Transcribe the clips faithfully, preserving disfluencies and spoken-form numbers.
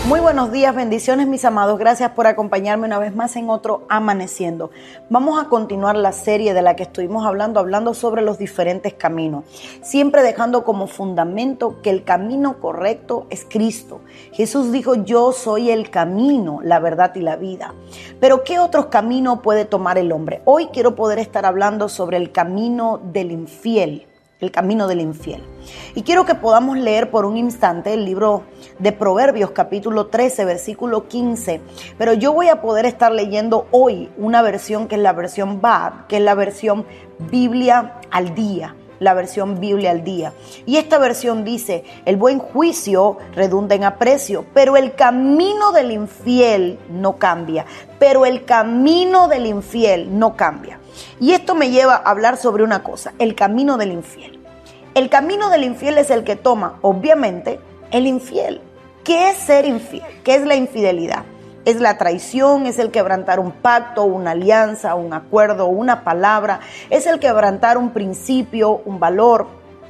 Muy buenos días, bendiciones mis amados, gracias por acompañarme una vez más en otro Amaneciendo. Vamos a continuar la serie de la que estuvimos hablando, hablando sobre los diferentes caminos, siempre dejando como fundamento que el camino correcto es Cristo. Jesús dijo, yo soy el camino, la verdad y la vida. Pero ¿qué otros caminos puede tomar el hombre? Hoy quiero poder estar hablando sobre el camino del infiel. El camino del infiel. Y quiero que podamos leer por un instante el libro de Proverbios, capítulo trece, versículo quince. Pero yo voy a poder estar leyendo hoy una versión que es la versión B A B, que es la versión Biblia al día. La versión Biblia al día. Y esta versión dice, el buen juicio redunda en aprecio, pero el camino del infiel no cambia. Pero el camino del infiel no cambia. Y esto me lleva a hablar sobre una cosa, el camino del infiel. El camino del infiel es el que toma, obviamente, el infiel. ¿Qué es ser infiel? ¿Qué es la infidelidad? Es la traición, es el quebrantar un pacto, una alianza, un acuerdo, una palabra. Es el quebrantar un principio, un valor.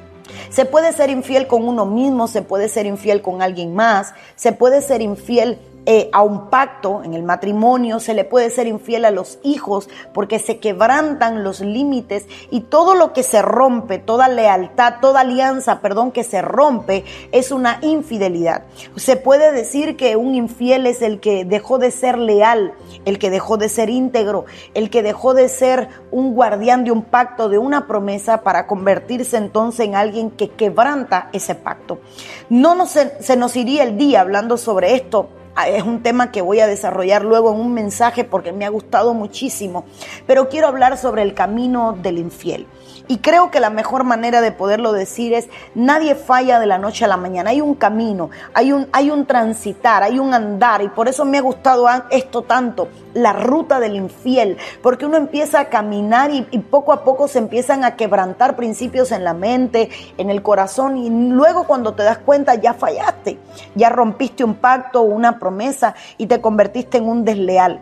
Se puede ser infiel con uno mismo, se puede ser infiel con alguien más, se puede ser infiel Eh, a un pacto en el matrimonio, se le puede ser infiel a los hijos porque se quebrantan los límites y todo lo que se rompe, toda lealtad, toda alianza, perdón, que se rompe es una infidelidad. Se puede decir que un infiel es el que dejó de ser leal, el que dejó de ser íntegro, el que dejó de ser un guardián de un pacto, de una promesa para convertirse entonces en alguien que quebranta ese pacto. No nos, se nos iría el día hablando sobre esto. Es un tema que voy a desarrollar luego en un mensaje porque me ha gustado muchísimo, pero quiero hablar sobre el camino del infiel. Y creo que la mejor manera de poderlo decir es, nadie falla de la noche a la mañana. Hay un camino, hay un, hay un transitar, hay un andar. Y por eso me ha gustado esto tanto, la ruta del infiel. Porque uno empieza a caminar y, y poco a poco se empiezan a quebrantar principios en la mente, en el corazón. Y luego cuando te das cuenta ya fallaste. Ya rompiste un pacto o una promesa y te convertiste en un desleal.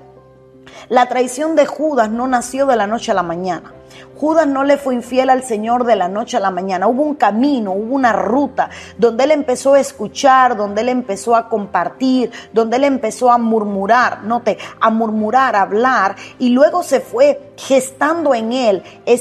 La traición de Judas no nació de la noche a la mañana. Judas no le fue infiel al Señor de la noche a la mañana. Hubo un camino, hubo una ruta donde él empezó a escuchar, donde él empezó a compartir, donde él empezó a murmurar, note, a murmurar, a hablar, y luego se fue gestando en él